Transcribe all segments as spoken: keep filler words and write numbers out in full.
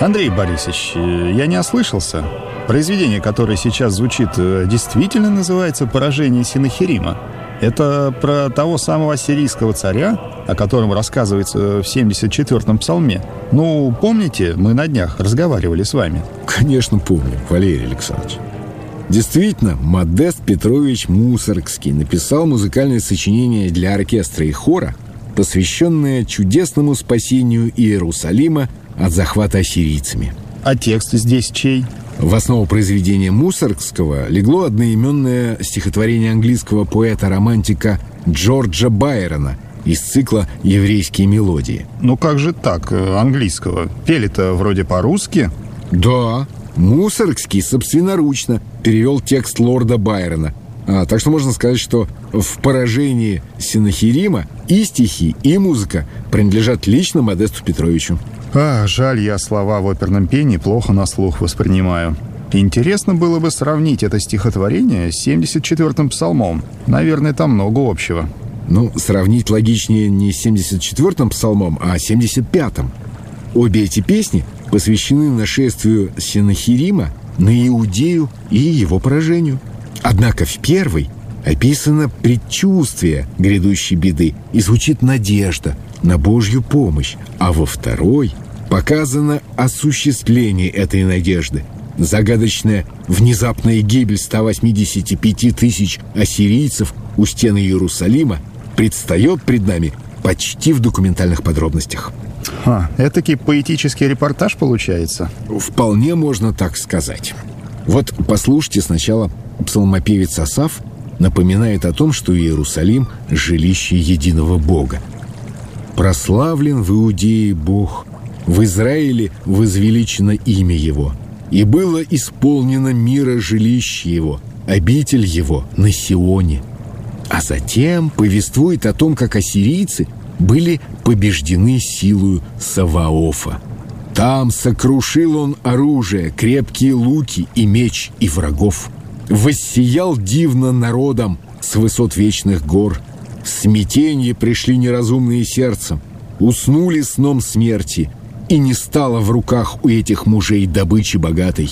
Андрей Борисович, я не ослышался. Произведение, которое сейчас звучит, действительно называется «Поражение Синахирима». Это про того самого ассирийского царя, о котором рассказывается в семьдесят четвёртом псалме. Ну, помните, мы на днях разговаривали с вами? Конечно, помню, Валерий Александрович. Действительно, Модест Петрович Мусоргский написал музыкальное сочинение для оркестра и хора, посвященное чудесному спасению Иерусалима от захвата ассирийцами. А текст здесь чей? В основу произведения Мусоргского легло одноименное стихотворение английского поэта-романтика Джорджа Байрона из цикла «Еврейские мелодии». Ну как же так, английского? Пели-то вроде по-русски? Да, Мусоргский собственноручно перевел текст лорда Байрона. А, так что можно сказать, что в «Поражении Синахирима» и стихи, и музыка принадлежат лично Модесту Петровичу. А, жаль, я слова в оперном пении плохо на слух воспринимаю. Интересно было бы сравнить это стихотворение с семьдесят четвёртым псалмом. Наверное, там много общего. Ну, сравнить логичнее не с семьдесят четвёртым псалмом, а с семьдесят пятым. Обе эти песни посвящены нашествию Синахирима на Иудею и его поражению. Однако в первой описано предчувствие грядущей беды и звучит надежда на Божью помощь, а во второй показано осуществление этой надежды. Загадочная внезапная гибель ста восьмидесяти пяти тысяч ассирийцев у стен Иерусалима предстает пред нами почти в документальных подробностях. А, этакий поэтический репортаж получается? Вполне можно так сказать. Вот послушайте сначала. Псалмопевец Асаф напоминает о том, что Иерусалим – жилище единого Бога. «Прославлен в Иудее Бог, в Израиле возвеличено имя Его, и было исполнено мира жилище Его, обитель Его на Сионе». А затем повествует о том, как ассирийцы были побеждены силою Саваофа. «Там сокрушил он оружие, крепкие луки и меч и врагов. Воссиял дивно народом с высот вечных гор. В смятенье пришли неразумные сердцем, уснули сном смерти, и не стало в руках у этих мужей добычи богатой.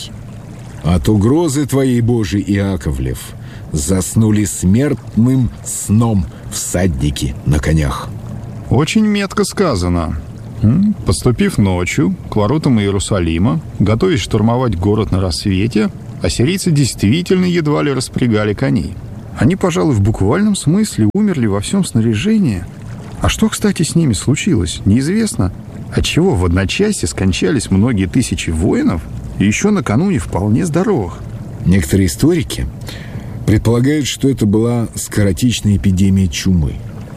От угрозы твоей, Божий, Иаковлев, заснули смертным сном всадники на конях». Очень метко сказано. Поступив ночью к воротам Иерусалима, готовясь штурмовать город на рассвете, ассирийцы действительно едва ли распрягали коней. Они, пожалуй, в буквальном смысле умерли во всем снаряжении. А что, кстати, с ними случилось, неизвестно. Отчего в одночасье скончались многие тысячи воинов, и еще накануне вполне здоровых. Некоторые историки предполагают, что это была скоротечная эпидемия чумы.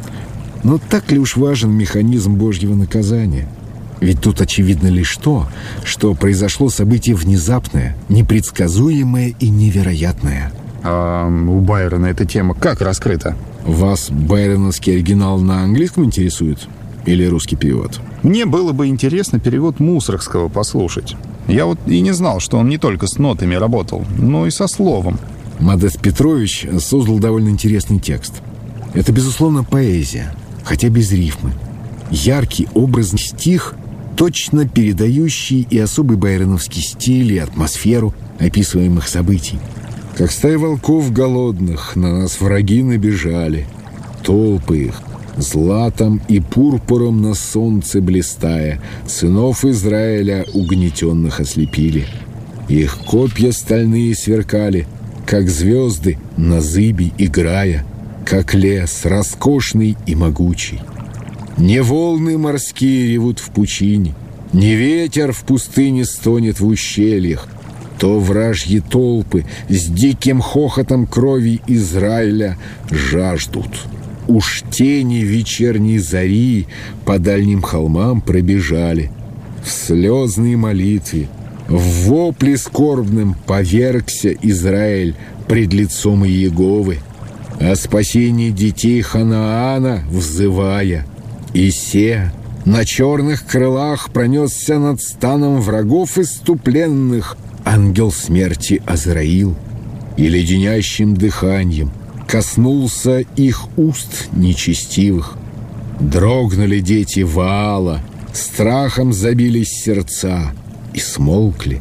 Но так ли уж важен механизм Божьего наказания? Ведь тут очевидно лишь то, что произошло событие внезапное, непредсказуемое и невероятное. А у Байрона эта тема как раскрыта? Вас байроновский оригинал на английском интересует? Или русский перевод? Мне было бы интересно перевод Мусоргского послушать. Я вот и не знал, что он не только с нотами работал, но и со словом. Модест Петрович создал довольно интересный текст. Это, безусловно, поэзия, хотя без рифмы. Яркий образный стих, точно передающий и особый байроновский стиль, и атмосферу описываемых событий. «Как стая волков голодных на нас враги набежали, толпы их, златом и пурпуром на солнце блистая, сынов Израиля угнетенных ослепили. Их копья стальные сверкали, как звезды на зыби играя, как лес роскошный и могучий. Не волны морские ревут в пучине, не ветер в пустыне стонет в ущельях, то вражьи толпы с диким хохотом крови Израиля жаждут. Уж тени вечерней зари по дальним холмам пробежали. В слезной молитве, в вопле скорбным повергся Израиль пред лицом Иеговы, о спасении детей Ханаана взывая. И се на черных крылах пронесся над станом врагов иступленных ангел смерти Азраил, и леденящим дыханием коснулся их уст нечестивых. Дрогнули дети Ваала, страхом забились сердца, и смолкли.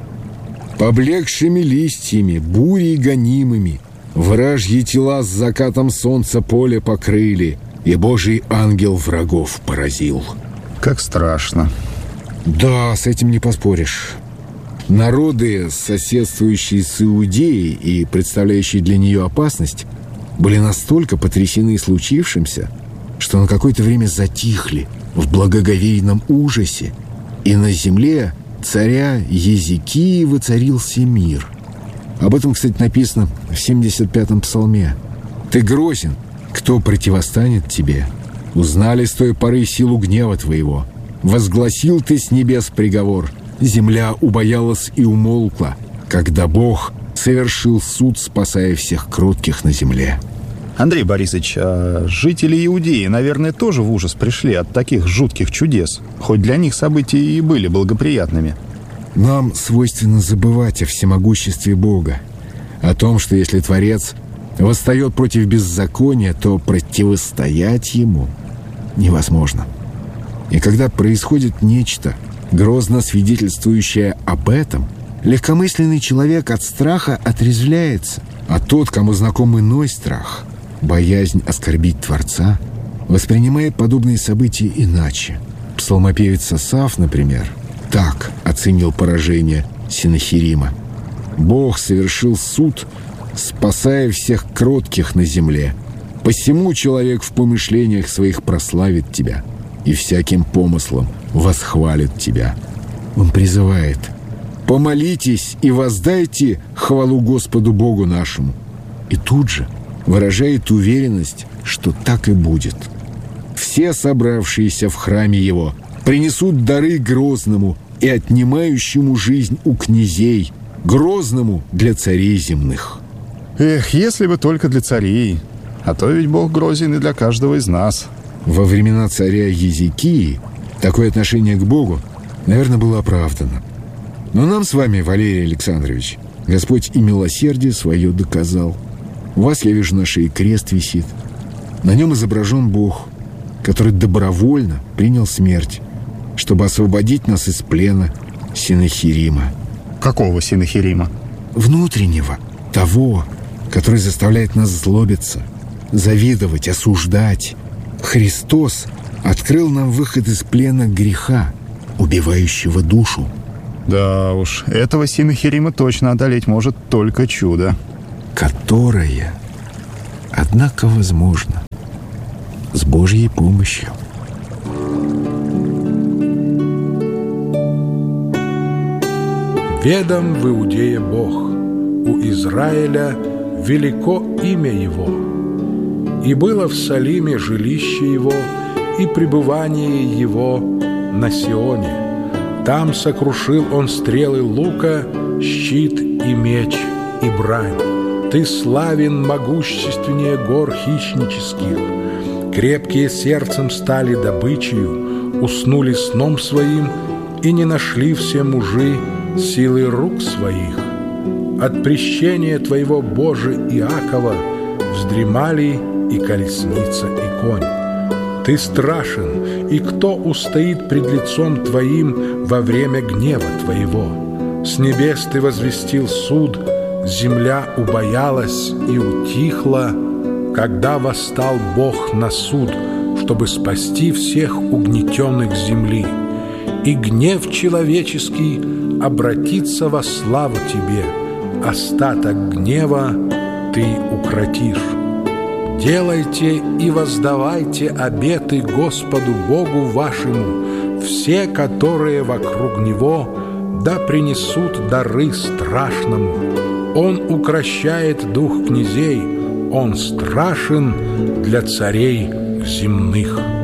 Поблекшими листьями, бурей гонимыми, вражьи тела с закатом солнца поле покрыли, и Божий ангел врагов поразил. Как страшно. Да, с этим не поспоришь. Народы, соседствующие с Иудеей и представляющие для нее опасность, были настолько потрясены случившимся, что на какое-то время затихли в благоговейном ужасе, и на земле царя Езекии воцарился мир. Об этом, кстати, написано в семьдесят пятом псалме. «Ты грозен, кто противостанет тебе? Узнали с той поры силу гнева твоего. Возгласил ты с небес приговор. Земля убоялась и умолкла, когда Бог совершил суд, спасая всех кротких на земле». Андрей Борисович, а жители Иудеи, наверное, тоже в ужас пришли от таких жутких чудес, хоть для них события и были благоприятными. Нам свойственно забывать о всемогуществе Бога, о том, что если Творец восстает против беззакония, то противостоять Ему невозможно. И когда происходит нечто, грозно свидетельствующее об этом, легкомысленный человек от страха отрезвляется, а тот, кому знаком иной страх, боязнь оскорбить Творца, воспринимает подобные события иначе. Псалмопевец Асаф, например, так оценил поражение Синахирима: «Бог совершил суд, спасая всех кротких на земле. Посему человек в помышлениях своих прославит тебя и всяким помыслом восхвалит тебя». Он призывает: «Помолитесь и воздайте хвалу Господу Богу нашему». И тут же выражает уверенность, что так и будет. Все собравшиеся в храме его принесут дары Грозному и отнимающему жизнь у князей, Грозному для царей земных. Эх, если бы только для царей, а то ведь Бог грозен и для каждого из нас. Во времена царя Езекии такое отношение к Богу, наверное, было оправдано. Но нам с вами, Валерий Александрович, Господь и милосердие свое доказал. У вас, я вижу, на шее крест висит. На нем изображен Бог, который добровольно принял смерть, чтобы освободить нас из плена Синахирима. Какого Синахирима? Внутреннего, того, который заставляет нас злобиться, завидовать, осуждать. Христос открыл нам выход из плена греха, убивающего душу. Да уж, этого Синахирима точно одолеть может только чудо. Которое, однако, возможно с Божьей помощью. Ведом в Иудее Бог, у Израиля велико имя Его. И было в Салиме жилище Его, и пребывание Его на Сионе. Там сокрушил Он стрелы лука, щит и меч и брань. Ты славен могущественнее гор хищнических. Крепкие сердцем стали добычею, уснули сном своим, и не нашли все мужи силы рук своих. От прещения Твоего, Боже, Иакова вздремали и колесница, и конь. Ты страшен, и кто устоит пред лицом Твоим во время гнева Твоего? С небес Ты возвестил суд, земля убоялась и утихла, когда восстал Бог на суд, чтобы спасти всех угнетенных земли. И гнев человеческий обратится во славу Тебе, остаток гнева Ты укротишь. Делайте и воздавайте обеты Господу Богу вашему, все, которые вокруг Него, да принесут дары страшному. Он укрощает дух князей, Он страшен для царей земных.